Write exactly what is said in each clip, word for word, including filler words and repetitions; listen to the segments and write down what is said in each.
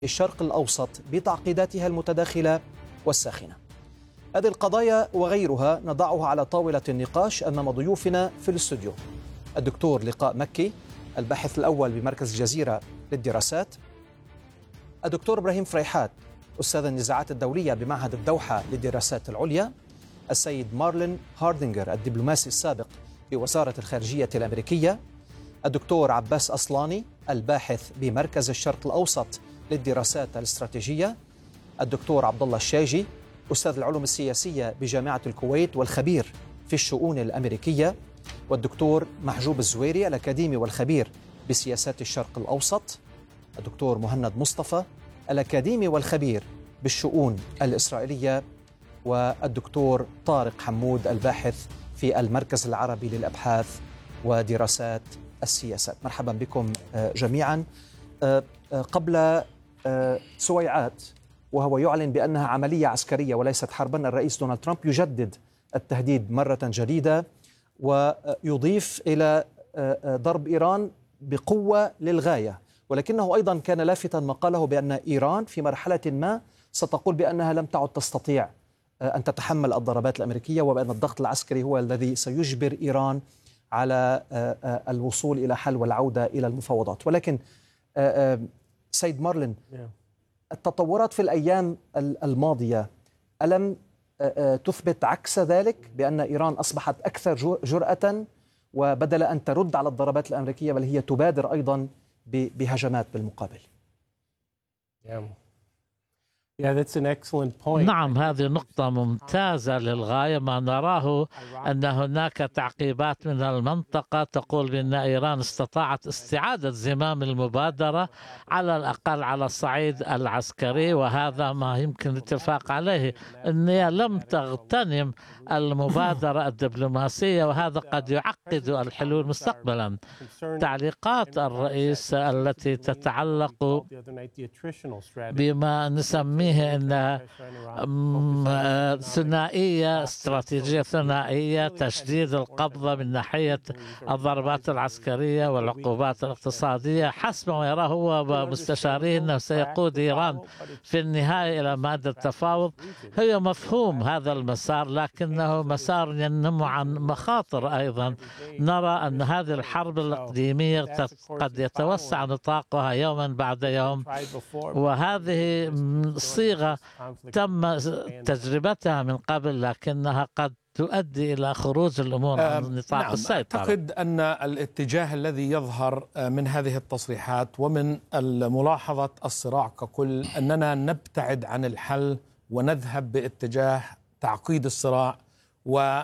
الشرق الأوسط بتعقيداتها المتداخلة والساخنة. هذه القضايا وغيرها نضعها على طاولة النقاش أمام ضيوفنا في الاستوديو: الدكتور لقاء مكي، الباحث الأول بمركز الجزيرة للدراسات، الدكتور إبراهيم فريحات، أستاذ النزاعات الدولية بمعهد الدوحة للدراسات العليا، السيد مارلين هاردينغر، الدبلوماسي السابق في وزارة الخارجية الأمريكية، الدكتور عباس أصلاني، الباحث بمركز الشرق الأوسط للدراسات الاستراتيجية، الدكتور عبد الله الشاجي، أستاذ العلوم السياسية بجامعة الكويت والخبير في الشؤون الأمريكية، والدكتور محجوب الزويري، الأكاديمي والخبير بسياسات الشرق الأوسط، الدكتور مهند مصطفى، الأكاديمي والخبير بالشؤون الإسرائيلية، والدكتور طارق حمود، الباحث في المركز العربي للأبحاث ودراسات السياسات. مرحبا بكم جميعا. قبل سويعات وهو يعلن بأنها عملية عسكرية وليست حربا، الرئيس دونالد ترامب يجدد التهديد مرة جديدة ويضيف إلى ضرب إيران بقوة للغاية، ولكنه أيضا كان لافتا ما قاله بأن إيران في مرحلة ما ستقول بأنها لم تعد تستطيع أن تتحمل الضربات الأمريكية، وبأن الضغط العسكري هو الذي سيجبر إيران على الوصول إلى حل والعودة إلى المفاوضات. ولكن سيد مارلين، التطورات في الأيام الماضية ألم تثبت عكس ذلك، بأن إيران أصبحت أكثر جرأة، وبدل أن ترد على الضربات الأمريكية بل هي تبادر أيضا بهجمات بالمقابل؟ نعم، هذه نقطة ممتازة للغاية. ما نراه أن هناك تعقيبات من المنطقة تقول بأن إيران استطاعت استعادة زمام المبادرة على الأقل على الصعيد العسكري، وهذا ما يمكن الاتفاق عليه، أنها لم تغتنم المبادرة الدبلوماسية، وهذا قد يعقد الحلول مستقبلا. تعليقات الرئيس التي تتعلق بما نسميه أنها ثنائية، استراتيجية ثنائية، تشديد القبضة من ناحية الضربات العسكرية والعقوبات الاقتصادية، حسب ما يراه هو ومستشاريه أنه سيقود إيران في النهاية إلى مادة التفاوض. هي مفهوم هذا المسار، لكنه مسار ينم عن مخاطر أيضا. نرى أن هذه الحرب الإقليمية قد يتوسع نطاقها يوما بعد يوم، وهذه صيغة تم تجربتها من قبل، لكنها قد تؤدي إلى خروج الأمور عن نطاق نعم السيطرة. أعتقد أن الاتجاه الذي يظهر من هذه التصريحات ومن ملاحظة الصراع ككل أننا نبتعد عن الحل ونذهب باتجاه تعقيد الصراع و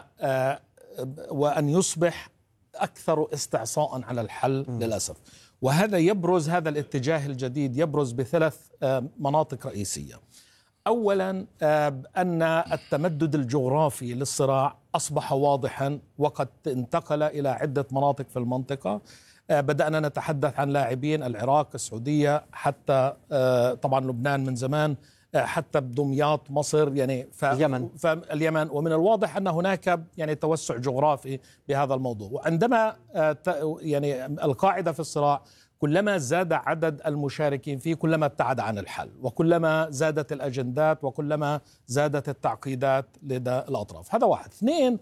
وأن يصبح أكثر استعصاء على الحل للأسف. وهذا يبرز، هذا الاتجاه الجديد يبرز بثلاث مناطق رئيسية. أولا أن التمدد الجغرافي للصراع أصبح واضحا وقد انتقل إلى عدة مناطق في المنطقة. بدأنا نتحدث عن لاعبين العراق، السعودية، حتى طبعا لبنان من زمان، حتى بدمياط، مصر، يعني ف... اليمن. فاليمن. ومن الواضح أن هناك يعني توسع جغرافي بهذا الموضوع. وعندما يعني القاعدة في الصراع كلما زاد عدد المشاركين فيه كلما ابتعد عن الحل، وكلما زادت الأجندات، وكلما زادت التعقيدات لدى الأطراف. هذا واحد. اثنين،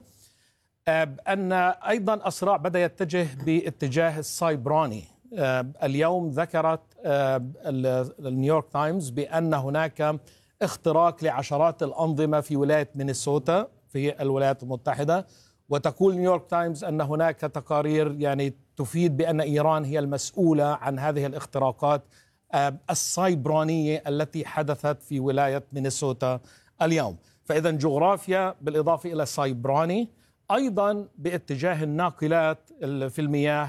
أن أيضا الصراع بدأ يتجه باتجاه السايبراني. اليوم ذكرت النيويورك تايمز بأن هناك اختراق لعشرات الأنظمة في ولاية مينيسوتا في الولايات المتحدة، وتقول نيويورك تايمز أن هناك تقارير يعني تفيد بأن إيران هي المسؤولة عن هذه الاختراقات السايبرانية التي حدثت في ولاية مينيسوتا اليوم. فإذا جغرافيا بالإضافة إلى سايبراني، أيضا باتجاه الناقلات في المياه.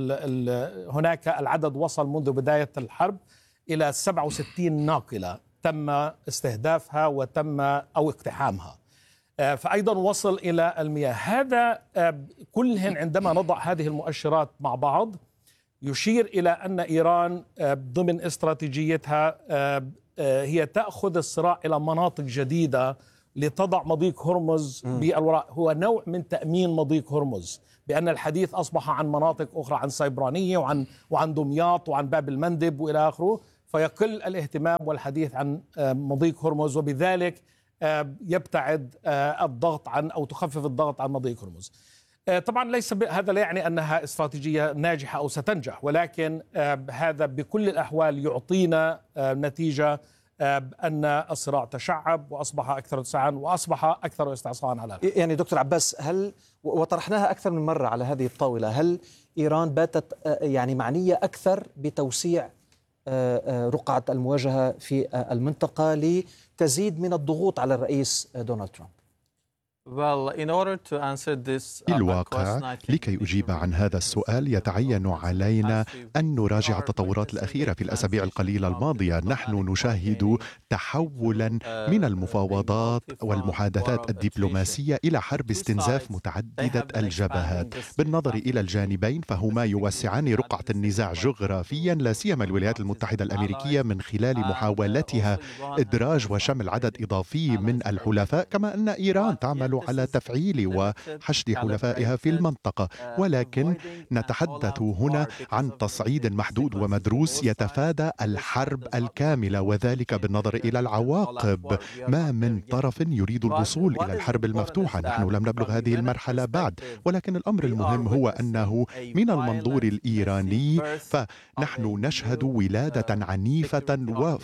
هناك العدد وصل منذ بداية الحرب إلى سبعة وستين ناقلة تم استهدافها وتم أو اقتحامها، فأيضا وصل إلى المياه. هذا كلهن عندما نضع هذه المؤشرات مع بعض يشير إلى أن إيران ضمن استراتيجيتها هي تأخذ الصراع إلى مناطق جديدة لتضع مضيق هرمز بالوراء. هو نوع من تأمين مضيق هرمز، بأن الحديث أصبح عن مناطق أخرى، عن سيبرانية وعن وعن دمياط وعن باب المندب وإلى آخره. فيقل الاهتمام والحديث عن مضيق هرمز، وبذلك يبتعد الضغط عن أو تخفف الضغط عن مضيق هرمز. طبعا ليس هذا لا يعني أنها استراتيجية ناجحة أو ستنجح، ولكن هذا بكل الأحوال يعطينا نتيجة أن الصراع تشعب وأصبح أكثر اتساعا وأصبح أكثر استعصاء على الحرب. يعني دكتور عباس، هل وطرحناها أكثر من مرة على هذه الطاولة، هل إيران باتت يعني معنية أكثر بتوسيع رقعة المواجهة في المنطقة لتزيد من الضغوط على الرئيس دونالد ترامب؟ في الواقع، لكي أجيب عن هذا السؤال يتعين علينا أن نراجع التطورات الأخيرة في الأسابيع القليلة الماضية. نحن نشاهد تحولا من المفاوضات والمحادثات الدبلوماسية إلى حرب استنزاف متعددة الجبهات. بالنظر إلى الجانبين فهما يوسعان رقعة النزاع جغرافيا، لا سيما الولايات المتحدة الأمريكية من خلال محاولتها إدراج وشمل عدد إضافي من الحلفاء، كما أن إيران تعمل على تفعيل وحشد حلفائها في المنطقة. ولكن نتحدث هنا عن تصعيد محدود ومدروس يتفادى الحرب الكاملة، وذلك بالنظر إلى العواقب. ما من طرف يريد الوصول إلى الحرب المفتوحة، نحن لم نبلغ هذه المرحلة بعد، ولكن الأمر المهم هو أنه من المنظور الإيراني فنحن نشهد ولادة عنيفة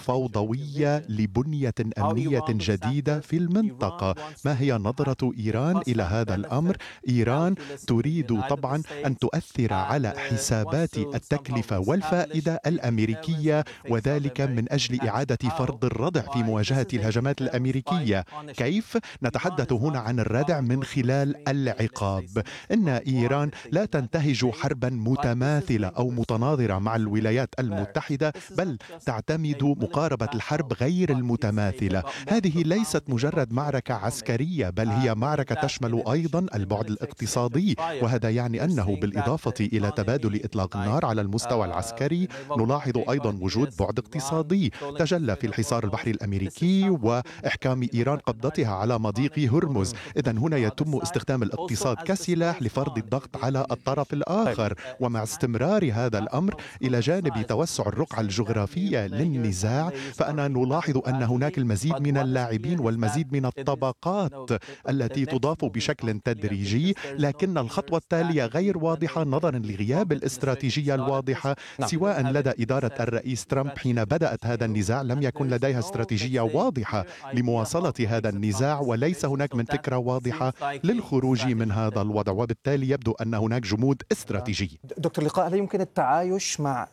وفوضوية لبنية أمنية جديدة في المنطقة. ما هي نظرة إيران إلى هذا الأمر؟ إيران تريد طبعا أن تؤثر على حسابات التكلفة والفائدة الأمريكية، وذلك من أجل إعادة فرض الردع في مواجهة الهجمات الأمريكية. كيف؟ نتحدث هنا عن الردع من خلال العقاب. إن إيران لا تنتهج حربا متماثلة أو متناظرة مع الولايات المتحدة، بل تعتمد مقاربة الحرب غير المتماثلة. هذه ليست مجرد معركة عسكرية، بل هي معركة تشمل أيضا البعد الاقتصادي، وهذا يعني أنه بالإضافة إلى تبادل إطلاق النار على المستوى العسكري نلاحظ أيضا وجود بعد اقتصادي تجلى في الحصار البحري الأمريكي وإحكام إيران قبضتها على مضيق هرمز. إذن هنا يتم استخدام الاقتصاد كسلاح لفرض الضغط على الطرف الآخر. ومع استمرار هذا الأمر إلى جانب توسع الرقعة الجغرافية للنزاع، فأنا نلاحظ أن هناك المزيد من اللاعبين والمزيد من الطبقات التي تضاف بشكل تدريجي، لكن الخطوة التالية غير واضحة نظرا لغياب الاستراتيجية الواضحة. سواء لدى إدارة الرئيس ترامب حين بدأت هذا النزاع لم يكن لديها استراتيجية واضحة لمواصلة هذا النزاع، وليس هناك من فكرة واضحة للخروج من هذا الوضع، وبالتالي يبدو أن هناك جمود استراتيجي. دكتور لقاء، هل يمكن التعايش مع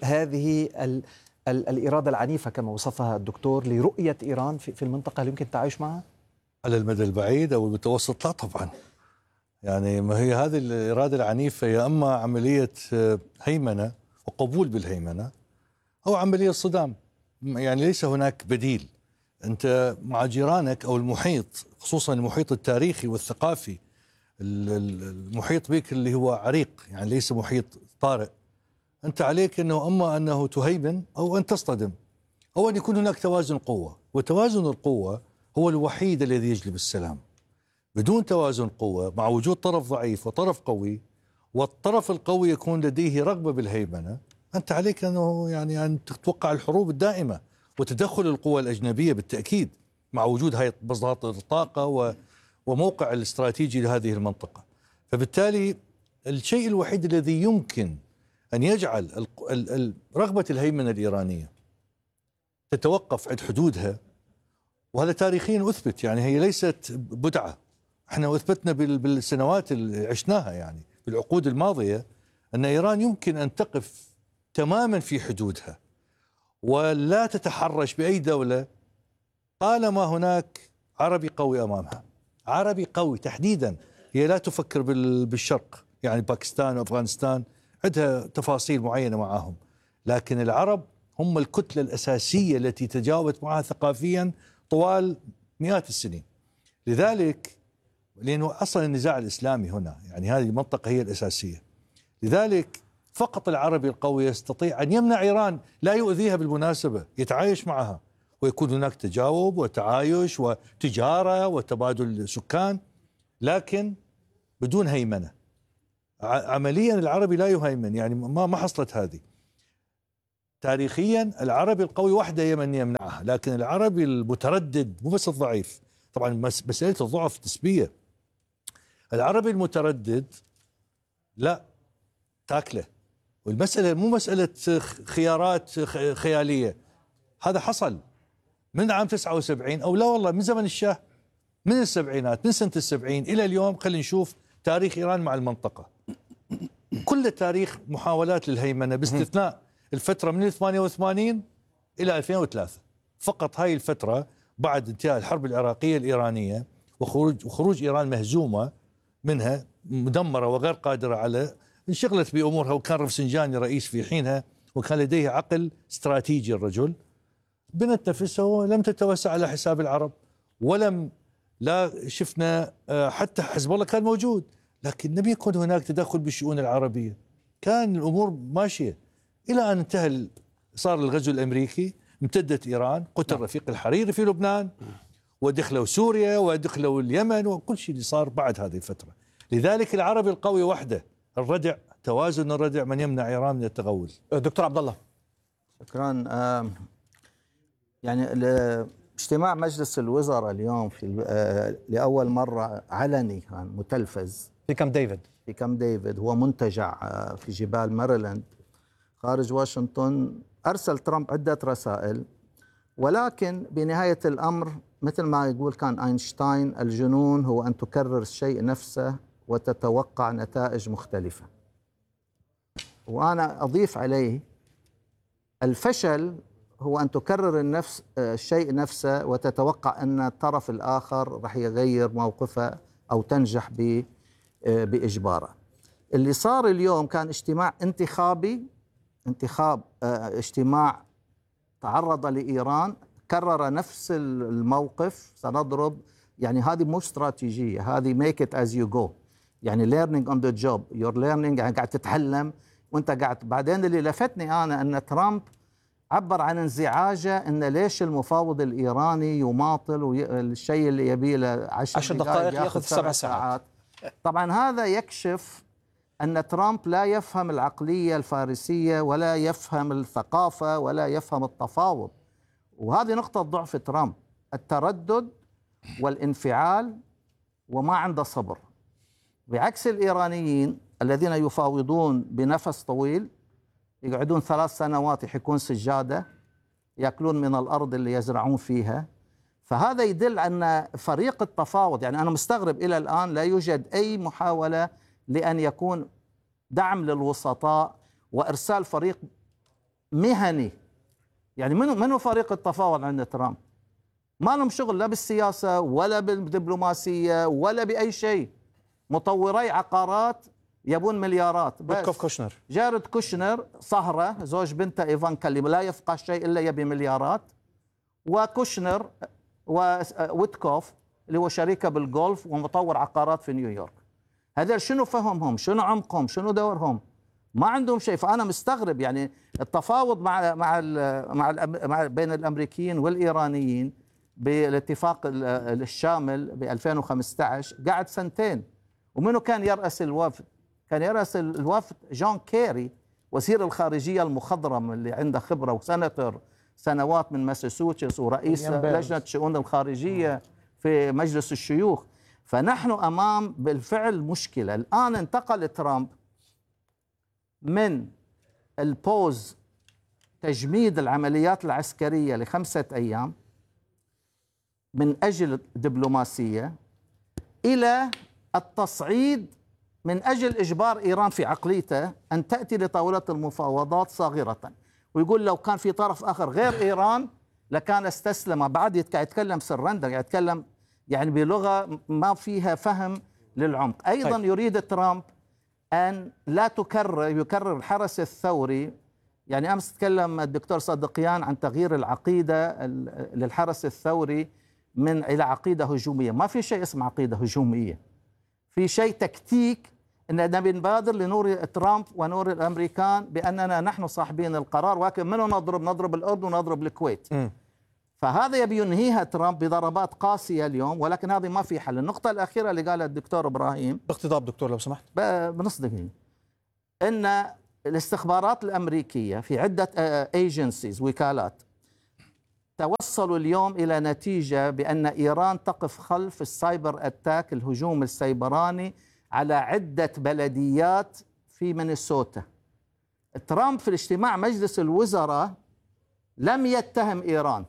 هذه ال ال الإرادة العنيفة كما وصفها الدكتور لرؤية إيران في, في المنطقة؟ هل يمكن التعايش معها؟ على المدى البعيد أو المتوسط لا طبعا. يعني ما هي هذه الإرادة العنيفة يا أما عملية هيمنة وقبول بالهيمنة أو عملية صدام، يعني ليس هناك بديل. أنت مع جيرانك أو المحيط، خصوصا المحيط التاريخي والثقافي، المحيط بك اللي هو عريق، يعني ليس محيط طارئ. أنت عليك أنه أما أنه تهيمن أو أن تصطدم أو أن يكون هناك توازن قوة، وتوازن القوة هو الوحيد الذي يجلب السلام. بدون توازن قوة مع وجود طرف ضعيف وطرف قوي، والطرف القوي يكون لديه رغبة بالهيمنة، أنت عليك أنه يعني أن تتوقع الحروب الدائمة وتدخل القوى الأجنبية بالتأكيد، مع وجود هاي مصدرات الطاقة وموقع الاستراتيجي لهذه المنطقة. فبالتالي الشيء الوحيد الذي يمكن أن يجعل رغبة الهيمنة الإيرانية تتوقف عند حدودها، وهذا تاريخيا أثبت، يعني هي ليست بدعة، احنا أثبتنا بالسنوات اللي عشناها يعني بالعقود الماضية أن إيران يمكن أن تقف تماما في حدودها ولا تتحرش بأي دولة طالما هناك عربي قوي أمامها. عربي قوي تحديدا، هي لا تفكر بالشرق، يعني باكستان وأفغانستان عندها تفاصيل معينة معهم، لكن العرب هم الكتلة الأساسية التي تجاوبت معها ثقافيا طوال مئات السنين. لذلك لأنه أصلا النزاع الإسلامي هنا، يعني هذه المنطقة هي الأساسية، لذلك فقط العربي القوي يستطيع أن يمنع إيران، لا يؤذيها بالمناسبة، يتعايش معها ويكون هناك تجاوب وتعايش وتجارة وتبادل سكان، لكن بدون هيمنة. عمليا العربي لا يهيمن، يعني ما ما حصلت هذه. تاريخيا العربي القوي وحده هي من يمنعها، لكن العربي المتردد مو بس الضعيف، طبعا مسألة الضعف نسبية. العربي المتردد لا تاكله، والمسألة مو مسألة خيارات خيالية، هذا حصل من عام تسعة وسبعين أو لا والله من زمن الشاه، من السبعينات، من سنة السبعين إلى اليوم. خلينا نشوف تاريخ إيران مع المنطقة، كل تاريخ محاولات للهيمنة باستثناء الفترة من ثمانية وثمانين إلى ألفين وثلاثة، فقط هاي الفترة بعد انتهاء الحرب العراقية الإيرانية وخروج وخروج إيران مهزومة منها، مدمرة وغير قادرة على انشغلت بأمورها، وكان رفسنجاني رئيس في حينها وكان لديه عقل استراتيجي الرجل، بنت نفسها ولم تتوسع على حساب العرب، ولم لا شفنا حتى حزب الله كان موجود، لكن لم يكن هناك تدخل بالشؤون العربية، كان الأمور ماشية إلى أن انتهى، صار الغزو الأمريكي، امتدت إيران، قتل رفيق الحريري في لبنان، ودخلوا سوريا ودخلوا اليمن وكل شيء اللي صار بعد هذه الفترة. لذلك العربي القوي وحده، الردع، توازن الردع من يمنع إيران من التغول. دكتور عبد الله. شكرا. يعني اجتماع مجلس الوزراء اليوم في لأول مرة علني كان متلفز في كامب ديفيد في كامب ديفيد، هو منتجع في جبال ماريلاند خارج واشنطن. أرسل ترامب عدة رسائل، ولكن بنهاية الأمر مثل ما يقول كان أينشتاين: الجنون هو أن تكرر الشيء نفسه وتتوقع نتائج مختلفة. وأنا أضيف عليه: الفشل هو أن تكرر النفس الشيء نفسه وتتوقع أن الطرف الآخر رح يغير موقفه أو تنجح بإجباره. اللي صار اليوم كان اجتماع انتخابي، انتخاب اجتماع تعرض لإيران، كرر نفس الموقف، سنضرب، يعني هذه مو استراتيجية، هذه make it as you go، يعني learning on the job، you're learning، يعني قاعد تتعلم وانت قاعد. بعدين اللي لفتني أنا أن ترامب عبر عن انزعاجه أن ليش المفاوض الإيراني يماطل والشيء اللي يبيه له عشر دقائق يأخذ سبع ساعات. طبعا هذا يكشف أن ترامب لا يفهم العقلية الفارسية ولا يفهم الثقافة ولا يفهم التفاوض، وهذه نقطة ضعف ترامب، التردد والانفعال وما عنده صبر، بعكس الإيرانيين الذين يفاوضون بنفس طويل، يقعدون ثلاث سنوات يحكون سجادة، يأكلون من الأرض اللي يزرعون فيها. فهذا يدل أن فريق التفاوض، يعني أنا مستغرب إلى الآن لا يوجد أي محاولة لأن يكون دعم للوسطاء وإرسال فريق مهني. يعني منو منو فريق التفاوض عند ترامب؟ ما لهم شغل لا بالسياسة ولا بالدبلوماسية ولا بأي شيء، مطوري عقارات يبون مليارات بس. ويتكوف كوشنر، جارد كوشنر صهرة زوج بنته إيفانكا اللي لا يفقه شيء إلا يبي مليارات، وكوشنر وويتكوف اللي هو شريكه بالجولف ومطور عقارات في نيويورك. هذول شنو فهمهم؟ شنو عمقهم؟ شنو دورهم؟ ما عندهم شيء. فأنا مستغرب يعني التفاوض مع مع ال مع, ال مع بين الأمريكيين والإيرانيين بالاتفاق الشامل ب ألفين وخمسة عشر قعد سنتين، ومنو كان يرأس الوفد؟ كان يرأس الوفد جون كيري، وزير الخارجية المخضرم اللي عنده خبرة وسنتر سنوات من ماساتشوستس ورئيس لجنة شؤون الخارجية في مجلس الشيوخ. فنحن أمام بالفعل مشكلة. الآن انتقل ترامب من البوز تجميد العمليات العسكرية لخمسة أيام من أجل دبلوماسية إلى التصعيد من أجل إجبار إيران في عقليته أن تأتي لطاولة المفاوضات صاغرة، ويقول لو كان في طرف آخر غير إيران لكان استسلم. بعد يتكلم سرندر، يتكلم يعني بلغة ما فيها فهم للعمق. أيضا طيب. يريد ترامب أن لا تكرر يكرر الحرس الثوري. يعني أمس تكلم الدكتور صدقيان عن تغيير العقيدة للحرس الثوري من إلى عقيدة هجومية. ما في شيء اسمه عقيدة هجومية، في شيء تكتيك أننا بنبادر لنور ترامب ونور الأمريكان بأننا نحن صاحبين القرار، ولكن منو نضرب؟ نضرب الأردن ونضرب الكويت. م. فهذا يبي ينهيها ترامب بضربات قاسية اليوم، ولكن هذه ما في حل. النقطة الأخيرة اللي قالها الدكتور إبراهيم باقتضاب دكتور لو سمحت بنص دقيقة، أن الاستخبارات الأمريكية في عدة ايجنسيز وكالات توصلوا اليوم إلى نتيجة بأن إيران تقف خلف السايبر أتاك، الهجوم السيبراني على عدة بلديات في مينيسوتا. ترامب في الاجتماع مجلس الوزراء لم يتهم إيران،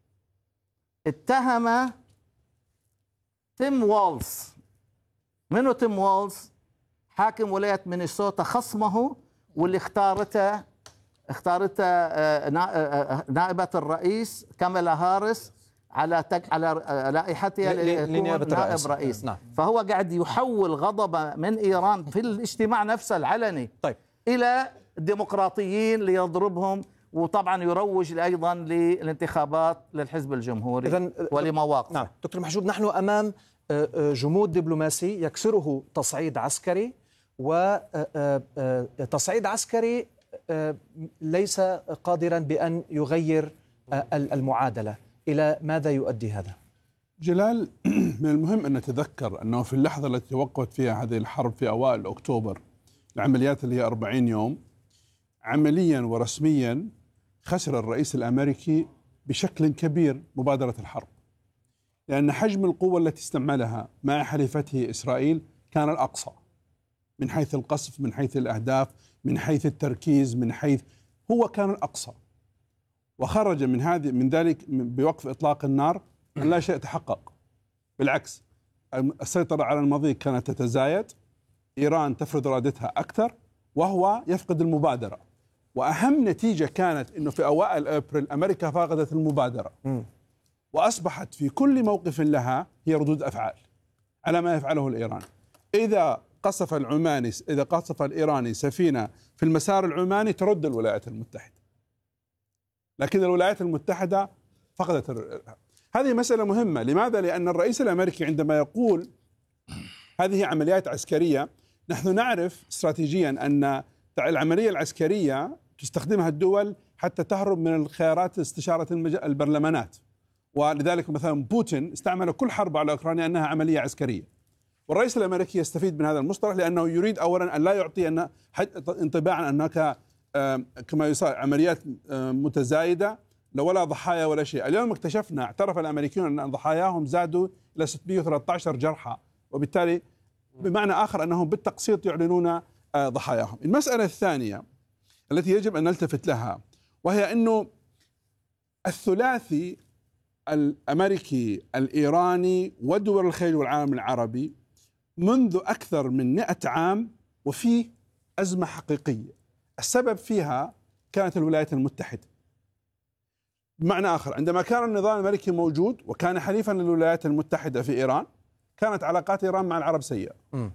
اتهم تيم والز. منو تيم والز؟ حاكم ولاية مينيسوتا، خصمه واللي اختارته اختارته نائبة الرئيس كاميلا هاريس على تك على لائحتها لنائب رئيس, رئيس. نعم. فهو قاعد يحول غضبه من إيران في الاجتماع نفسه العلني طيب. إلى الديمقراطيين ليضربهم، وطبعا يروج أيضا للانتخابات للحزب الجمهوري ولمواقفه. نعم دكتور محجوب، نحن أمام جمود دبلوماسي يكسره تصعيد عسكري، وتصعيد عسكري ليس قادرا بأن يغير المعادلة. إلى ماذا يؤدي هذا؟ جلال، من المهم أن نتذكر أنه في اللحظة التي توقفت فيها هذه الحرب في أوائل أكتوبر، العمليات اللي هي أربعين يوم، عمليا ورسميا خسر الرئيس الأمريكي بشكل كبير مبادرة الحرب، لأن حجم القوة التي استعملها مع حليفته إسرائيل كان الأقصى من حيث القصف، من حيث الأهداف، من حيث التركيز، من حيث هو كان الأقصى. وخرج من هذه من ذلك بوقف إطلاق النار لا شيء تحقق، بالعكس السيطرة على المضيق كانت تتزايد، إيران تفرض إرادتها أكثر وهو يفقد المبادرة. وأهم نتيجة كانت أنه في أوائل أبريل أمريكا فقدت المبادرة م. وأصبحت في كل موقف لها هي ردود أفعال على ما يفعله الإيراني. إذا قصف العماني إذا قصف الإيراني سفينة في المسار العماني ترد الولايات المتحدة، لكن الولايات المتحدة فقدت ال... هذه مسألة مهمة. لماذا؟ لأن الرئيس الأمريكي عندما يقول هذه عمليات عسكرية، نحن نعرف استراتيجيا أن العملية العسكرية تستخدمها الدول حتى تهرب من الخيارات استشارة البرلمانات، ولذلك مثلا بوتين استعمل كل حرب على أوكرانيا أنها عملية عسكرية. والرئيس الأمريكي يستفيد من هذا المصطلح لأنه يريد أولا أن لا يعطي أن انطباعا أنك كما يصير عمليات متزايدة ولا ضحايا ولا شيء. اليوم اكتشفنا، اعترف الأمريكيون أن ضحاياهم زادوا إلى ستمئة وثلاثة عشر جرحى، وبالتالي بمعنى آخر أنهم بالتقسيط يعلنون ضحاياهم. المسألة الثانية التي يجب أن نلتفت لها وهي أنه الثلاثي الأمريكي الإيراني ودول الخليج والعالم العربي منذ أكثر من مئة عام وفي أزمة حقيقية السبب فيها كانت الولايات المتحدة. بمعنى آخر، عندما كان النظام الأمريكي موجود وكان حليفا للولايات المتحدة في إيران كانت علاقات إيران مع العرب سيئة،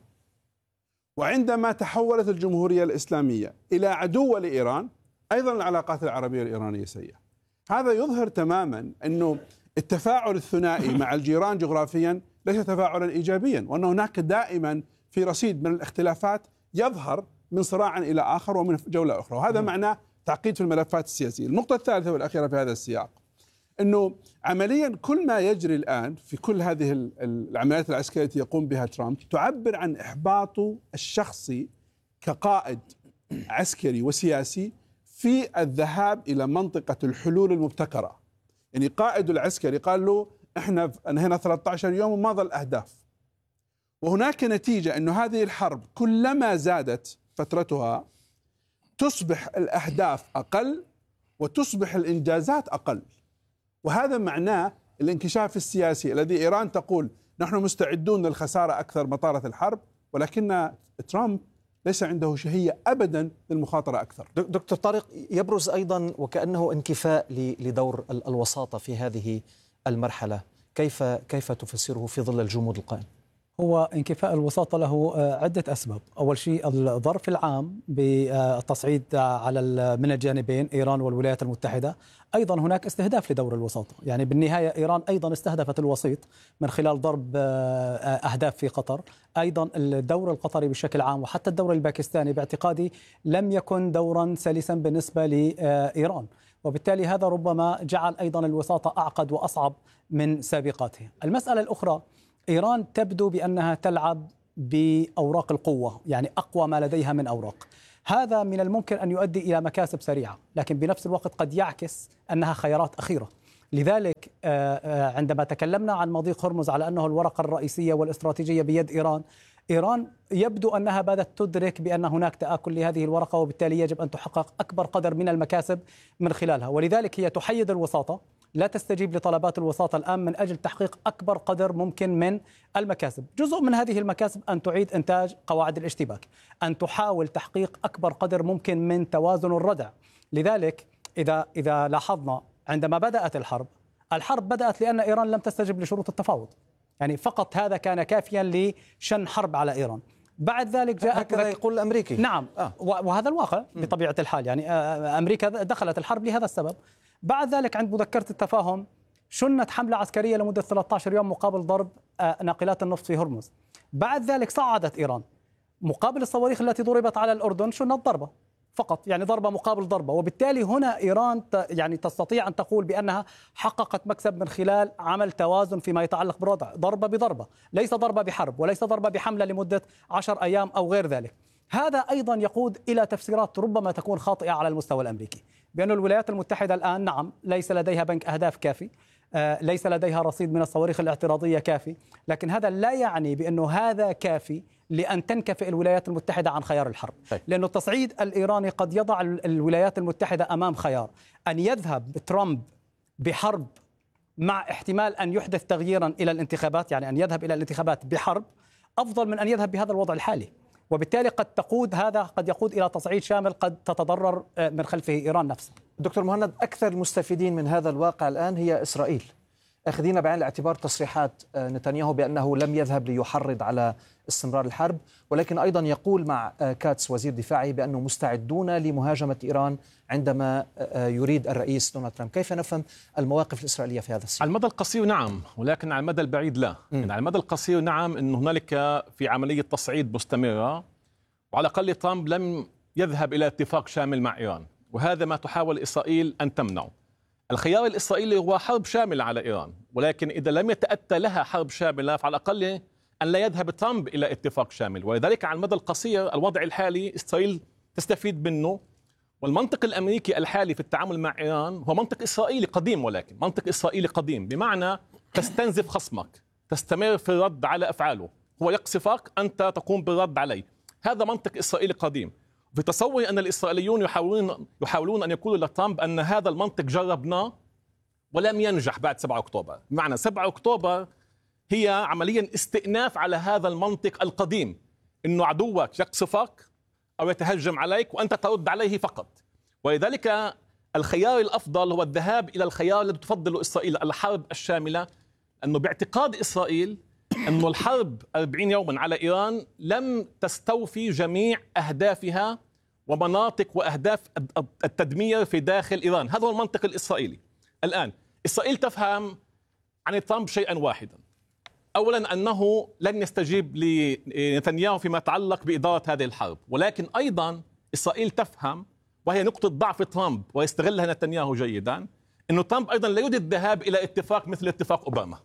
وعندما تحولت الجمهورية الإسلامية إلى عدو لإيران أيضا العلاقات العربية الإيرانية سيئة. هذا يظهر تماما أنه التفاعل الثنائي مع الجيران جغرافيا ليس تفاعلا إيجابيا، وأن هناك دائما في رصيد من الاختلافات يظهر من صراع إلى آخر ومن جولة أخرى، وهذا معناه تعقيد في الملفات السياسية. النقطة الثالثة والأخيرة في هذا السياق أنه عمليا كل ما يجري الآن في كل هذه العمليات العسكرية التي يقوم بها ترامب تعبر عن إحباطه الشخصي كقائد عسكري وسياسي في الذهاب إلى منطقة الحلول المبتكرة. يعني قائد العسكري قال له احنا انهينا ثلاثة عشر يوم وما ظل أهداف، وهناك نتيجة أنه هذه الحرب كلما زادت فترتها تصبح الأهداف أقل وتصبح الإنجازات أقل، وهذا معناه الانكشاف السياسي الذي إيران تقول نحن مستعدون للخسارة أكثر مطالة الحرب، ولكن ترامب ليس عنده شهية أبدا للمخاطرة أكثر. دكتور طارق، يبرز أيضا وكأنه انكفاء لدور الوساطة في هذه المرحلة، كيف كيف تفسره في ظل الجمود القائم؟ هو انكفاء الوساطة له عدة أسباب. أول شيء الظرف العام بالتصعيد على من الجانبين إيران والولايات المتحدة، أيضا هناك استهداف لدور الوساطة. يعني بالنهاية إيران أيضا استهدفت الوسيط من خلال ضرب أهداف في قطر، أيضا الدور القطري بشكل عام وحتى الدور الباكستاني باعتقادي لم يكن دورا سلسا بالنسبة لإيران، وبالتالي هذا ربما جعل أيضا الوساطة أعقد وأصعب من سابقاتها. المسألة الأخرى، إيران تبدو بأنها تلعب بأوراق القوة، يعني أقوى ما لديها من أوراق، هذا من الممكن أن يؤدي إلى مكاسب سريعة، لكن بنفس الوقت قد يعكس أنها خيارات أخيرة. لذلك عندما تكلمنا عن مضيق هرمز على أنه الورقة الرئيسية والاستراتيجية بيد إيران، إيران يبدو أنها بدأت تدرك بأن هناك تآكل لهذه الورقة، وبالتالي يجب أن تحقق أكبر قدر من المكاسب من خلالها، ولذلك هي تحيد الوساطة، لا تستجيب لطلبات الوساطة الآن من أجل تحقيق أكبر قدر ممكن من المكاسب. جزء من هذه المكاسب أن تعيد إنتاج قواعد الاشتباك، أن تحاول تحقيق أكبر قدر ممكن من توازن الردع. لذلك إذا إذا لاحظنا عندما بدأت الحرب، الحرب بدأت لأن إيران لم تستجب لشروط التفاوض، يعني فقط هذا كان كافيا لشن حرب على إيران. بعد ذلك جاء هكذا يقول الأمريكي. نعم آه. وهذا الواقع بطبيعة الحال، يعني أمريكا دخلت الحرب لهذا السبب. بعد ذلك عند مذكرة التفاهم شنت حملة عسكرية لمدة ثلاثة عشر يوم مقابل ضرب ناقلات النفط في هرمز. بعد ذلك صعدت إيران مقابل الصواريخ التي ضربت على الأردن، شنت ضربة فقط، يعني ضربة مقابل ضربة، وبالتالي هنا إيران يعني تستطيع أن تقول بأنها حققت مكسب من خلال عمل توازن فيما يتعلق بالوضع، ضربة بضربة، ليس ضربة بحرب وليس ضربة بحملة لمدة عشر أيام أو غير ذلك. هذا أيضا يقود إلى تفسيرات ربما تكون خاطئة على المستوى الأمريكي، بأن الولايات المتحدة الآن نعم ليس لديها بنك أهداف كافي، آه ليس لديها رصيد من الصواريخ الاعتراضية كافي، لكن هذا لا يعني بأنه هذا كافي لأن تنكفئ الولايات المتحدة عن خيار الحرب. لأن التصعيد الإيراني قد يضع الولايات المتحدة أمام خيار: أن يذهب ترامب بحرب مع احتمال أن يحدث تغييرا إلى الانتخابات، يعني أن يذهب إلى الانتخابات بحرب، أفضل من أن يذهب بهذا الوضع الحالي. وبالتالي قد تقود هذا قد يقود إلى تصعيد شامل قد تتضرر من خلفه إيران نفسها. دكتور مهند، أكثر المستفيدين من هذا الواقع الآن هي إسرائيل، أخذين بعين الاعتبار تصريحات نتنياهو بأنه لم يذهب ليحرض على استمرار الحرب، ولكن أيضا يقول مع كاتس وزير دفاعه بأنه مستعدون لمهاجمة إيران عندما يريد الرئيس دونالد ترامب. كيف نفهم المواقف الإسرائيلية في هذا السياق؟ على المدى القصير نعم، ولكن على المدى البعيد لا. يعني على المدى القصير نعم، أن هنالك في عملية تصعيد مستمرة، وعلى الأقل ترامب لم يذهب إلى اتفاق شامل مع إيران، وهذا ما تحاول إسرائيل أن تمنعه. الخيار الإسرائيلي هو حرب شاملة على إيران، ولكن إذا لم يتأتى لها حرب شاملة فعلى الأقل أن لا يذهب ترامب إلى اتفاق شامل. ولذلك على المدى القصير الوضع الحالي إسرائيل تستفيد منه، والمنطق الأمريكي الحالي في التعامل مع إيران هو منطق إسرائيلي قديم، ولكن منطق إسرائيلي قديم بمعنى تستنزف خصمك، تستمر في الرد على أفعاله، هو يقصفك أنت تقوم بالرد عليه. هذا منطق إسرائيلي قديم. في تصوري أن الإسرائيليون يحاولون يحاولون أن يقولوا لترامب أن هذا المنطق جربناه ولم ينجح بعد سبعة أكتوبر. بمعنى سبعة أكتوبر هي عمليا استئناف على هذا المنطق القديم، إنه عدوك يقصفك أو يتهجم عليك وأنت ترد عليه فقط. ولذلك الخيار الأفضل هو الذهاب إلى الخيار الذي تفضله إسرائيل، الحرب الشاملة، أنه باعتقاد إسرائيل أن الحرب أربعين يوما على إيران لم تستوفي جميع أهدافها ومناطق وأهداف التدمير في داخل إيران. هذا هو المنطق الإسرائيلي. الآن إسرائيل تفهم عن ترامب شيئا واحدا: أولا أنه لن يستجيب لنتنياهو فيما يتعلق بإدارة هذه الحرب، ولكن أيضا إسرائيل تفهم، وهي نقطة ضعف ترامب ويستغلها نتنياهو جيدا، أنه ترامب أيضا لا يريد الذهاب إلى اتفاق مثل اتفاق أوباما،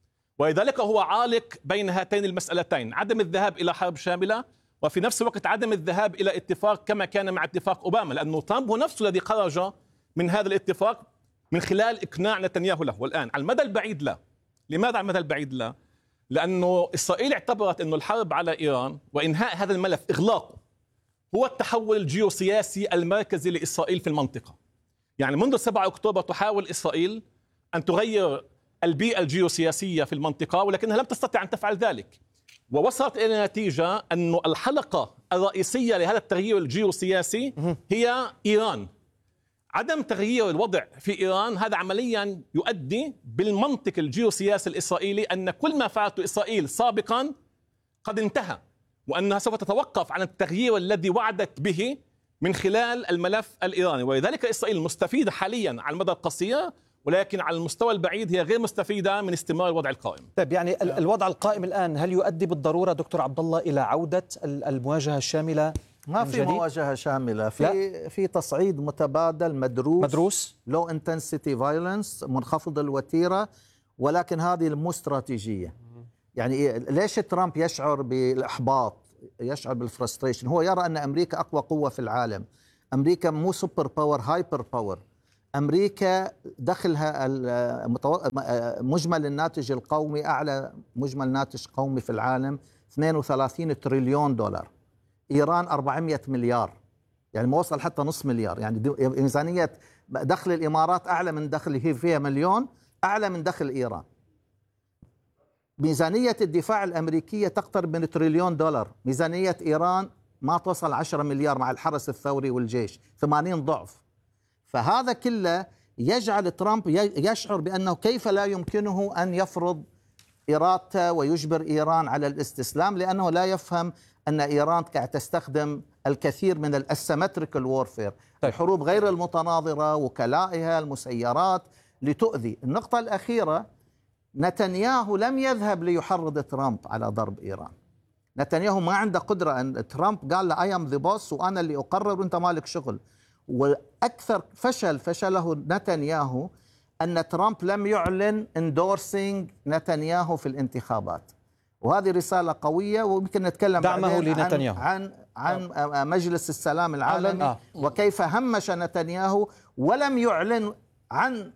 ولذلك هو عالق بين هاتين المسألتين: عدم الذهاب إلى حرب شاملة، وفي نفس الوقت عدم الذهاب إلى اتفاق كما كان مع اتفاق أوباما، لأنه ترامب هو نفسه الذي خرج من هذا الاتفاق من خلال إقناع نتنياهو له. والآن على المدى البعيد لا. لماذا على المدى البعيد لا؟ لأنه إسرائيل اعتبرت أنه الحرب على إيران وإنهاء هذا الملف، إغلاقه، هو التحول الجيوسياسي المركزي لإسرائيل في المنطقة. يعني منذ سبعة أكتوبر تحاول إسرائيل أن تغير البيئة الجيوسياسية في المنطقة، ولكنها لم تستطع أن تفعل ذلك، ووصلت إلى نتيجة أن الحلقة الرئيسية لهذا التغيير الجيوسياسي هي إيران. عدم تغيير الوضع في إيران هذا عمليا يؤدي بالمنطق الجيوسياسي الإسرائيلي أن كل ما فعلته إسرائيل سابقا قد انتهى، وأنها سوف تتوقف عن التغيير الذي وعدت به من خلال الملف الإيراني. ولذلك إسرائيل مستفيدة حاليا على المدى القصير، ولكن على المستوى البعيد هي غير مستفيدة من استمرار الوضع القائم. طيب، يعني الوضع القائم الآن هل يؤدي بالضرورة دكتور عبد الله إلى عودة المواجهة الشاملة؟ ما في مواجهة شاملة، في لا. في تصعيد متبادل مدروس مدروس لو انتنسيتي فايلنس، منخفض الوتيرة، ولكن هذه مو استراتيجية. يعني ليش ترامب يشعر بالإحباط يشعر بالفرستريشن. هو يرى أن أمريكا أقوى قوة في العالم. أمريكا مو سوبر باور، هايبر باور. أمريكا دخلها مجمل الناتج القومي أعلى مجمل ناتج قومي في العالم، اثنين وثلاثين تريليون دولار. إيران أربعمئة مليار، يعني ما وصل حتى نصف مليار. يعني ميزانية دخل الإمارات أعلى من دخل، هي فيها مليون، أعلى من دخل إيران. ميزانية الدفاع الأمريكية تقترب من تريليون دولار. ميزانية إيران ما توصل عشرة مليار مع الحرس الثوري والجيش، ثمانين ضعف. فهذا كله يجعل ترامب يشعر بأنه كيف لا يمكنه أن يفرض إرادته ويجبر إيران على الاستسلام، لأنه لا يفهم أن إيران قاعد تستخدم الكثير من الاسيمتريكال وورفير، الحروب غير المتناظرة، وكلائها، المسيرات، لتؤذي. النقطة الأخيرة، نتنياهو لم يذهب ليحرض ترامب على ضرب إيران. نتنياهو ما عنده قدرة. أن ترامب قال له I am the boss وأنا اللي أقرر وأنت مالك شغل. وأكثر فشل فشله نتنياهو أن ترامب لم يعلن اندورسينج نتنياهو في الانتخابات، وهذه رسالة قوية. ويمكن نتكلم دعمه لنتنياهو عن عن, عن مجلس السلام العالمي آه. وكيف همش نتنياهو ولم يعلن عن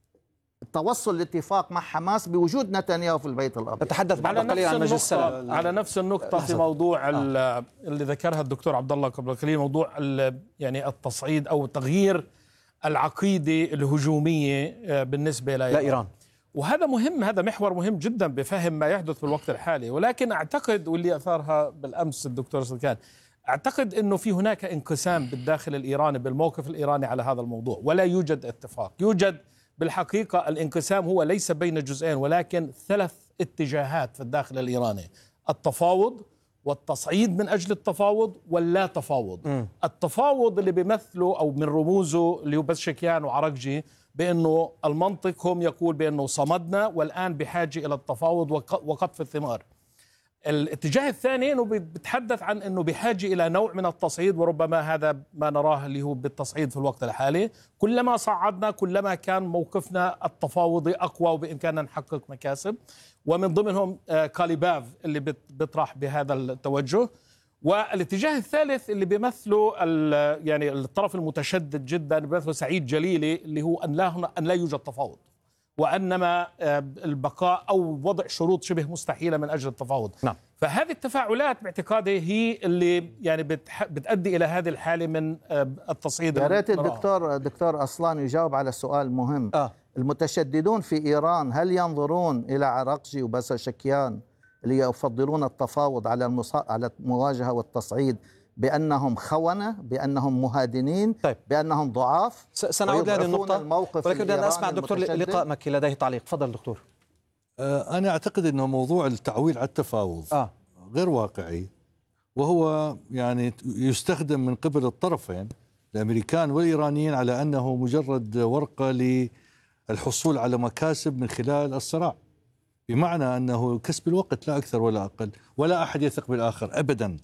التوصل لاتفاق مع حماس بوجود نتنياهو في البيت الأبيض. نتحدث بعد قليل عن مجلس السلام. على نفس النقطة في موضوع اللي ذكرها الدكتور عبد الله قبل قليل، موضوع يعني التصعيد أو تغيير العقيدة الهجومية بالنسبة لإيران. وهذا مهم، هذا محور مهم جدا بفهم ما يحدث في الوقت الحالي. ولكن أعتقد، واللي أثارها بالأمس الدكتور سلكان، أعتقد أنه في هناك انقسام بالداخل الإيراني، بالموقف الإيراني على هذا الموضوع، ولا يوجد اتفاق. يوجد بالحقيقة الانقسام هو ليس بين جزئين، ولكن ثلاث اتجاهات في الداخل الإيراني: التفاوض، والتصعيد من أجل التفاوض، واللا تفاوض. م. التفاوض اللي بيمثله أو من رموزه اللي هو بزشكيان وعرقجي، بأنه المنطق هم يقول بأنه صمدنا والآن بحاجة إلى التفاوض وقطف الثمار. الاتجاه الثاني أنه بيتحدث عن أنه بحاجة إلى نوع من التصعيد، وربما هذا ما نراه اللي هو بالتصعيد في الوقت الحالي. كلما صعدنا كلما كان موقفنا التفاوضي أقوى وبإمكاننا نحقق مكاسب. ومن ضمنهم كاليباف اللي بيطرح بهذا التوجه. والاتجاه الثالث اللي بيمثله يعني الطرف المتشدد جدا بيمثله سعيد جليلي، اللي هو أن لا أن لا يوجد تفاوض، وأنما البقاء أو وضع شروط شبه مستحيلة من أجل التفاوض. نعم. فهذه التفاعلات باعتقادي هي اللي يعني بتؤدي إلى هذه الحالة من التصعيد. يا ريت الدكتور دكتور أصلان يجاوب على سؤال مهم. آه. المتشددون في إيران هل ينظرون إلى عرقجي وبزشكيان اللي يفضلون التفاوض على المصا... على المواجهة والتصعيد بأنهم خونة، بأنهم مهادنين، طيب. بأنهم ضعاف؟ سنعود لهذه النقطة، ولكن أنا أسمع الدكتور لقاء مكي لديه تعليق. تفضل دكتور. آه أنا أعتقد أنه موضوع التعويل على التفاوض آه. غير واقعي، وهو يعني يستخدم من قبل الطرفين الأمريكان والإيرانيين على أنه مجرد ورقة للحصول على مكاسب من خلال الصراع، بمعنى أنه كسب الوقت لا أكثر ولا أقل، ولا أحد يثق بالآخر أبدا.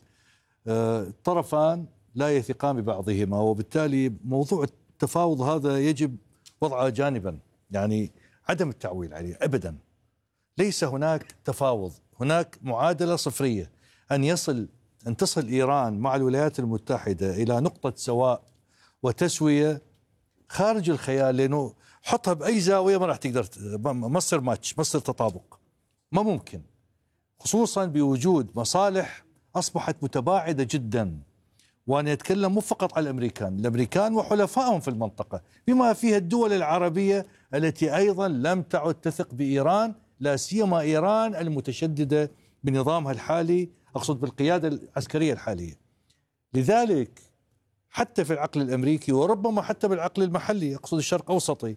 الطرفان لا يثقان ببعضهما، وبالتالي موضوع التفاوض هذا يجب وضعه جانبا، يعني عدم التعويل عليه أبدا. ليس هناك تفاوض، هناك معادلة صفرية. أن يصل أن تصل إيران مع الولايات المتحدة إلى نقطة سواء وتسوية خارج الخيال، لأنه حطها بأي زاوية ما راح تقدر، ما تصير ماتش، ما تصير تطابق، ما ممكن، خصوصا بوجود مصالح أصبحت متباعدة جدا. وأنا أتكلم مو فقط على الأمريكان، الأمريكان وحلفائهم في المنطقة، بما فيها الدول العربية التي أيضا لم تعد تثق بإيران، لا سيما إيران المتشددة بنظامها الحالي، أقصد بالقيادة العسكرية الحالية. لذلك حتى في العقل الأمريكي وربما حتى بالعقل المحلي، أقصد الشرق أوسطي،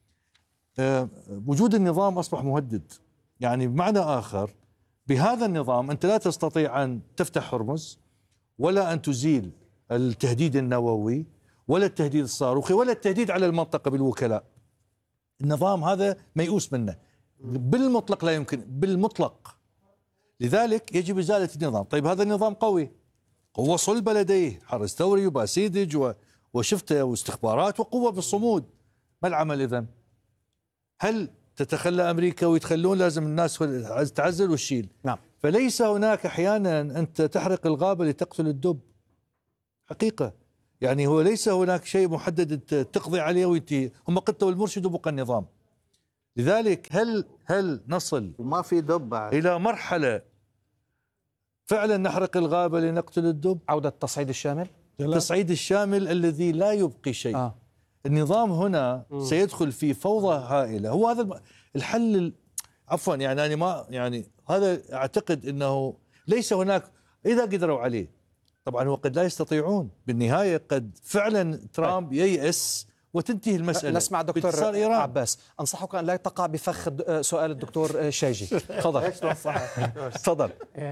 وجود النظام أصبح مهدد. يعني بمعنى آخر، بهذا النظام أنت لا تستطيع أن تفتح هرمز، ولا أن تزيل التهديد النووي، ولا التهديد الصاروخي، ولا التهديد على المنطقة بالوكلاء. النظام هذا ميؤوس منه بالمطلق، لا يمكن بالمطلق. لذلك يجب إزالة النظام. طيب هذا النظام قوي، قوة صلبة لديه، حرس ثوري وباسيدج وشفته واستخبارات وقوة بالصمود. ما العمل إذن؟ هل تتخلى أمريكا ويتخلون؟ لازم الناس تعزل وتشيل. نعم. فليس هناك أحيانا أنت تحرق الغابة لتقتل الدب، حقيقة. يعني هو ليس هناك شيء محدد تقضي عليه وينتهي، هم قتلوا المرشد وبقى النظام. لذلك هل هل نصل وما في دب بعد إلى مرحلة فعلا نحرق الغابة لنقتل الدب؟ عودة التصعيد الشامل؟ التصعيد الشامل الذي لا يبقي شيء. آه. النظام هنا م. سيدخل في فوضى هائلة. هو هذا الحل. عفوا يعني أنا ما يعني هذا أعتقد أنه ليس هناك، إذا قدروا عليه طبعا هو قد لا يستطيعون، بالنهاية قد فعلا ترامب ييأس وتنتهي المسألة. نسمع دكتور عباس. أنصحك أن لا تقع بفخ سؤال الدكتور شايجي. تفضل. ايش تنصح؟ تفضل.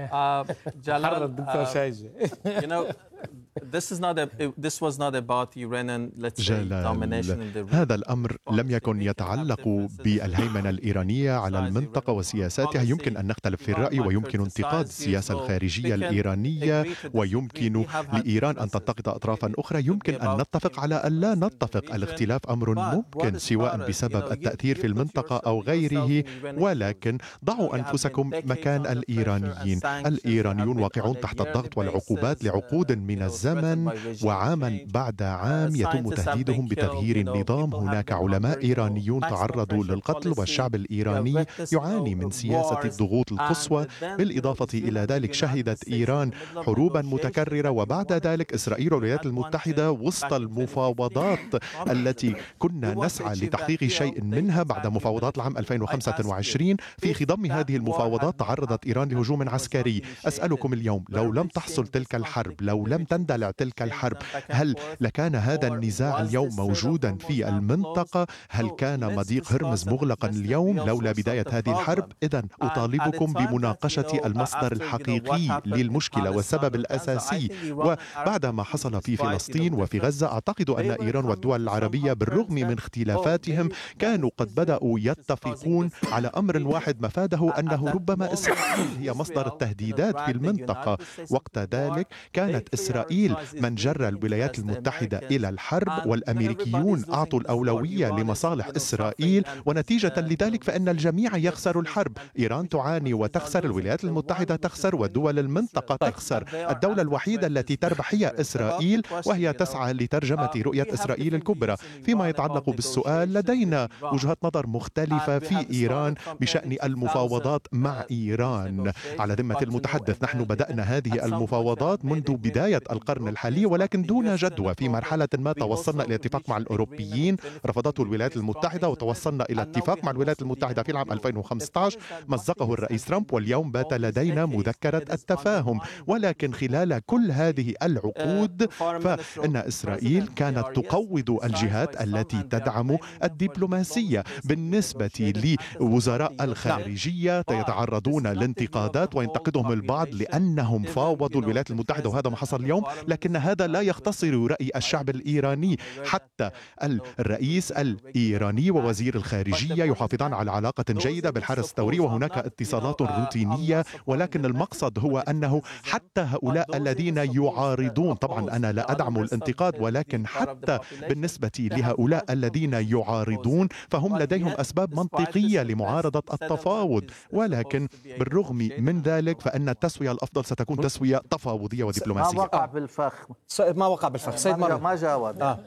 جلال, الدكتور شايجي. You know, this is not a, this was not about Iranian, let's say, domination in the region. هذا الأمر لم يكن يتعلق بالهيمنة الإيرانية على المنطقة وسياساتها. يمكن أن نختلف في الرأي ويمكن انتقاد السياسة الخارجية الإيرانية، ويمكن لإيران أن تنتقد أطرافا أخرى. يمكن أن نتفق على أن لا نتفق. الاختلاف أمر ممكن سواء بسبب التأثير في المنطقة أو غيره، ولكن ضعوا أنفسكم مكان الإيرانيين. الإيرانيون واقعون تحت الضغط والعقوبات لعقود من الزمن، وعاما بعد عام يتم تهديدهم بتغيير النظام. هناك علماء إيرانيون تعرضوا للقتل، والشعب الإيراني يعاني من سياسة الضغوط القصوى. بالإضافة إلى ذلك شهدت إيران حروبا متكررة، وبعد ذلك إسرائيل والولايات المتحدة وسط المفاوضات التي كنا نسعى لتحقيق شيء منها بعد مفاوضات العام ألفين وخمسة وعشرين. في خضم هذه المفاوضات تعرضت إيران لهجوم عسكري. أسألكم اليوم، لو لم تحصل تلك الحرب، لو لم تندلع تلك الحرب، هل لكان هذا النزاع اليوم موجودا في المنطقة؟ هل كان مضيق هرمز مغلقا اليوم لولا بداية هذه الحرب؟ إذن أطالبكم بمناقشة المصدر الحقيقي للمشكلة والسبب الأساسي. وبعد ما حصل في فلسطين وفي غزة، أعتقد أن إيران والدول العربية بالرغم من اختلافاتهم كانوا قد بدأوا يتفقون على أمر واحد مفاده أنه ربما إسرائيل هي مصدر التهديدات في المنطقة. وقت ذلك كانت إسرائيل من جر الولايات المتحدة إلى الحرب، والأمريكيون أعطوا الأولوية لمصالح إسرائيل، ونتيجة لذلك فإن الجميع يخسر الحرب. إيران تعاني وتخسر، الولايات المتحدة تخسر، ودول المنطقة تخسر. الدولة الوحيدة التي تربح هي إسرائيل، وهي تسعى لترجمة رؤية إسرائيل الكبرى. فيما يتعلق بالسؤال، لدينا وجهة نظر مختلفة في إيران بشأن المفاوضات مع إيران. على ذمة المتحدث، نحن بدأنا هذه المفاوضات منذ بداية القرن الحالي، ولكن دون جدوى. في مرحلة ما توصلنا إلى اتفاق مع الأوروبيين، رفضته الولايات المتحدة، وتوصلنا إلى اتفاق مع الولايات المتحدة في العام ألفين وخمسة عشر مزقه الرئيس ترامب، واليوم بات لدينا مذكرة التفاهم. ولكن خلال كل هذه العقود فإن إسرائيل كانت تقوض الجهات التي تدعم الدبلوماسية. بالنسبة لوزراء الخارجية يتعرضون لانتقادات وينتقدهم البعض لأنهم فاوضوا الولايات المتحدة، وهذا ما حصل اليوم. لكن هذا لا يختصر رأي الشعب الإيراني. حتى الرئيس الإيراني ووزير الخارجية يحافظان على علاقة جيدة بالحرس الثوري، وهناك اتصالات روتينية. ولكن المقصد هو أنه حتى هؤلاء الذين يعارضون، طبعا أنا لا أدعم الانتقاد، ولكن حتى بالنسبة لهؤلاء الذين يعارضون فهم لديهم أسباب منطقية لمعارضة التفاوض. ولكن بالرغم من ذلك فإن التسوية الأفضل ستكون تسوية تفاوضية ودبلوماسية. ما وقع بالفخ. ما وقع بالفخ. سيد مرة ما جاوب. آه.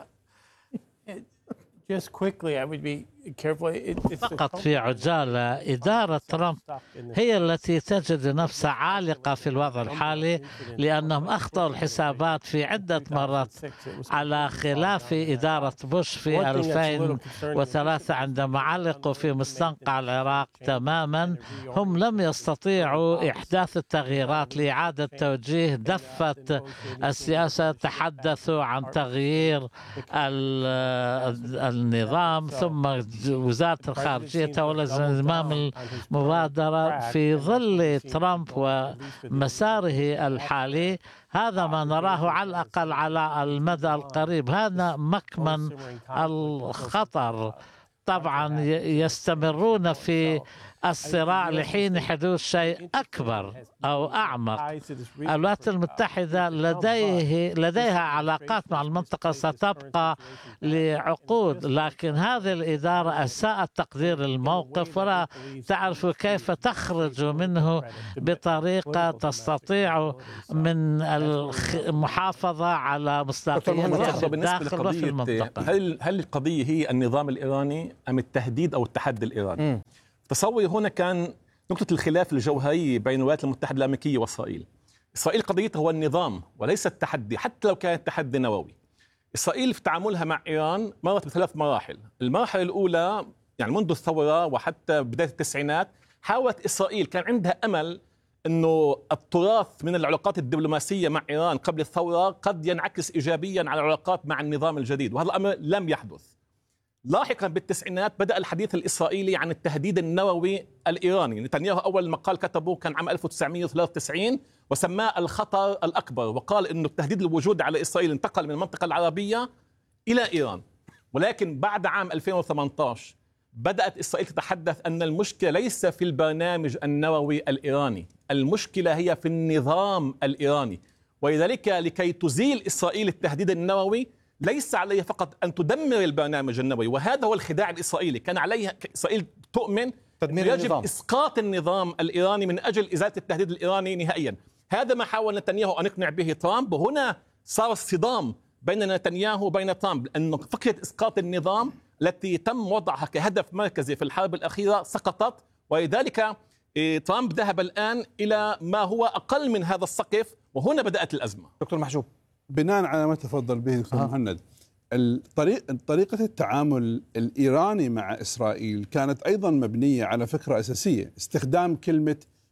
Just quickly, I would be careful. فقط في عجالة، إدارة ترامب هي التي تجد نفسها عالقة في الوضع الحالي، لأنهم أخطأوا الحسابات في عدة مرات، على خلاف إدارة بوش في ألفين وثلاثة عندما علقوا في مستنقع العراق تماما. هم لم يستطيعوا إحداث التغييرات لإعادة توجيه دفة السياسة. تحدثوا عن تغيير النظام، ثم وزارة الخارجية تولت زمام المبادرة في ظل ترامب ومساره الحالي. هذا ما نراه على الأقل على المدى القريب. هذا مكمن الخطر. طبعا يستمرون في الصراع لحين حدوث شيء أكبر أو أعمق. الولايات المتحدة لديه لديها علاقات مع المنطقة ستبقى لعقود، لكن هذه الإدارة أساءت تقدير الموقف ولا تعرف كيف تخرج منه بطريقة تستطيع من المحافظة على مصداقيتها في الداخل وفي المنطقة. هل هل القضية هي النظام الإيراني أم التهديد أو التحدي الإيراني؟ م. تصوري هنا كان نقطة الخلاف الجوهري بين الولايات المتحدة الأمريكية وإسرائيل. إسرائيل قضيتها هو النظام وليس التحدي، حتى لو كان تحدي نووي. إسرائيل في تعاملها مع إيران مرت بثلاث مراحل. المرحلة الأولى يعني منذ الثورة وحتى بداية التسعينات حاولت إسرائيل، كان عندها أمل أنه التراث من العلاقات الدبلوماسية مع إيران قبل الثورة قد ينعكس إيجابيا على العلاقات مع النظام الجديد، وهذا الأمر لم يحدث. لاحقا بالتسعينات بدأ الحديث الإسرائيلي عن التهديد النووي الإيراني. نتنياهو أول مقال كتبه كان عام ألف وتسعمئة وثلاثة وتسعين وسماه الخطر الأكبر، وقال أنه التهديد الوجود على إسرائيل انتقل من المنطقة العربية إلى إيران. ولكن بعد عام ألفين وثمانية عشر بدأت إسرائيل تتحدث أن المشكلة ليس في البرنامج النووي الإيراني، المشكلة هي في النظام الإيراني. ولذلك لكي تزيل إسرائيل التهديد النووي ليس عليها فقط أن تدمر البرنامج النووي، وهذا هو الخداع الإسرائيلي. كان عليها إسرائيل تؤمن تدمير يجب النظام. إسقاط النظام الإيراني من أجل إزالة التهديد الإيراني نهائيا. هذا ما حاول نتنياهو أن يقنع به ترامب، وهنا صار الصدام بين نتنياهو وبين ترامب، أن فكرة إسقاط النظام التي تم وضعها كهدف مركزي في الحرب الأخيرة سقطت، ولذلك ترامب ذهب الآن إلى ما هو أقل من هذا السقف، وهنا بدأت الأزمة. دكتور محجوب، بناء على ما تفضل به دكتور أه. مهند، الطريق طريقة التعامل الإيراني مع إسرائيل كانت أيضا مبنية على فكرة أساسية، استخدام كلمة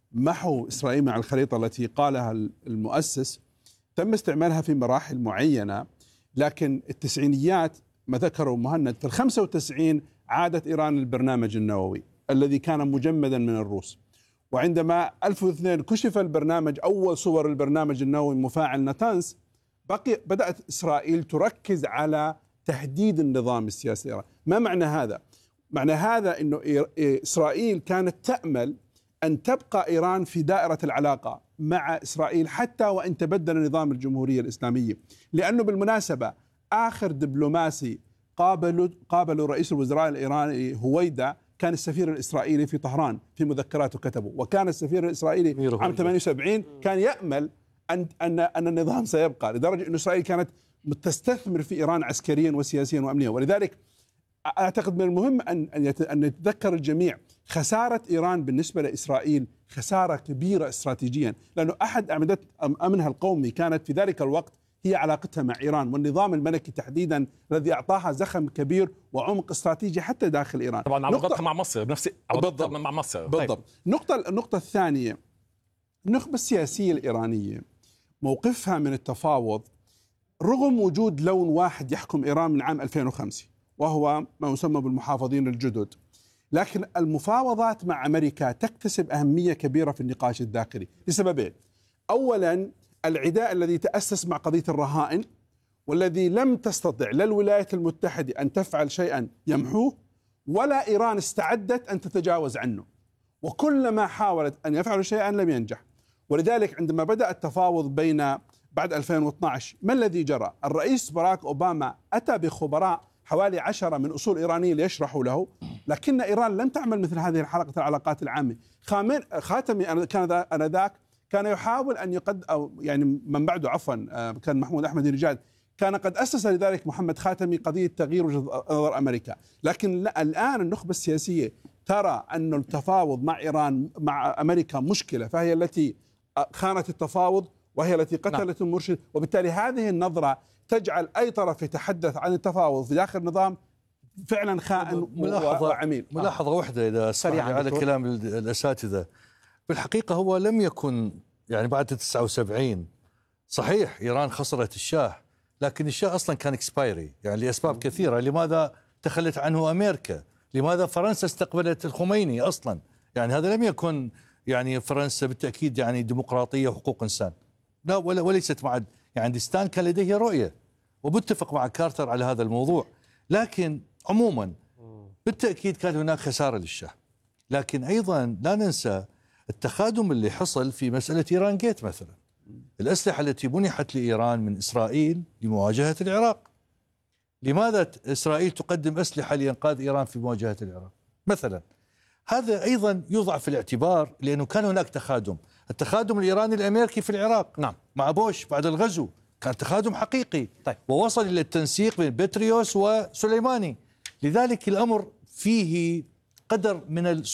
محو إسرائيل مع الخريطة التي قالها المؤسس تم استعمالها في مراحل معينة، لكن التسعينيات ما ذكروا مهند في الخمسة وتسعين عادت إيران البرنامج النووي الذي كان مجمدا من الروس، وعندما ألف واثنين كشف البرنامج أول صور البرنامج النووي مفاعل ناتانز، بقي بدأت إسرائيل تركز على تهديد النظام السياسي الإيراني. ما معنى هذا؟ معنى هذا أنه إسرائيل كانت تأمل أن تبقى إيران في دائرة العلاقة مع إسرائيل حتى وإن تبدل نظام الجمهورية الإسلامية، لأنه بالمناسبة آخر دبلوماسي قابلوا قابلوا رئيس الوزراء الإيراني هويدا كان السفير الإسرائيلي في طهران، في مذكراته كتبه، وكان السفير الإسرائيلي عام ثمانية وسبعين كان يأمل أن أن أن النظام سيبقى، لدرجة أن إسرائيل كانت تستثمر في إيران عسكريا وسياسيا وأمنيا. ولذلك أعتقد من المهم أن أن يتذكر الجميع خسارة إيران بالنسبة لإسرائيل خسارة كبيرة استراتيجيا، لأنه أحد أعمدة أمنها القومي كانت في ذلك الوقت هي علاقتها مع إيران والنظام الملكي تحديدا الذي أعطاها زخم كبير وعمق استراتيجي حتى داخل إيران. طبعا علاقتها مع مصر بنفس بالضبط مع مصر. بالضبط. طيب. النقطة النقطة الثانية، النخبة السياسية الإيرانية موقفها من التفاوض رغم وجود لون واحد يحكم إيران من عام ألفين وخمسة وهو ما يسمى بالمحافظين الجدد، لكن المفاوضات مع أمريكا تكتسب أهمية كبيرة في النقاش الداخلي لسببين. أولا العداء الذي تأسس مع قضية الرهائن والذي لم تستطع لا الولايات المتحدة أن تفعل شيئا يمحوه ولا إيران استعدت أن تتجاوز عنه، وكلما حاولت أن يفعلوا شيئا لم ينجح. ولذلك عندما بدأ التفاوض بين بعد ألفين واثني عشر ما الذي جرى؟ الرئيس باراك أوباما أتى بخبراء حوالي عشرة من أصول إيرانية ليشرحوا له، لكن إيران لم تعمل مثل هذه الحلقة العلاقات العامة. خاتمي كان آنذاك كان يحاول أن يقد أو يعني من بعده عفوا كان محمود أحمد نجاد كان قد أسس لذلك محمد خاتمي قضية تغيير وجهة نظر أمريكا، لكن الآن النخبة السياسية ترى أن التفاوض مع إيران مع أمريكا مشكلة، فهي التي خانت التفاوض وهي التي قتلت نعم. المرشد، وبالتالي هذه النظرة تجعل أي طرف يتحدث عن التفاوض في داخل النظام فعلا خائن وعميل. ملاحظة واحدة إذا سريعا على كلام الأساتذة، بالحقيقة هو لم يكن يعني بعد تسعة وسبعين صحيح إيران خسرت الشاه، لكن الشاه أصلا كان اكسبايري يعني لأسباب كثيرة. لماذا تخلت عنه أمريكا؟ لماذا فرنسا استقبلت الخميني أصلا؟ يعني هذا لم يكن يعني فرنسا بالتأكيد يعني ديمقراطية وحقوق إنسان، لا ولا وليست مع يعني ديستان كان لديه رؤية وبتفق مع كارتر على هذا الموضوع، لكن عموما بالتأكيد كان هناك خسارة للشاه. لكن أيضا لا ننسى التخادم اللي حصل في مسألة إيران جيت مثلا، الأسلحة التي منحت لإيران من إسرائيل لمواجهة العراق. لماذا إسرائيل تقدم أسلحة لإنقاذ إيران في مواجهة العراق مثلا؟ هذا أيضا يوضع في الاعتبار، لأنه كان هناك تخادم، التخادم الإيراني الأمريكي في العراق نعم. مع بوش بعد الغزو كان تخادم حقيقي. طيب. ووصل إلى التنسيق بين بطريوس وسليماني. لذلك الأمر فيه قدر من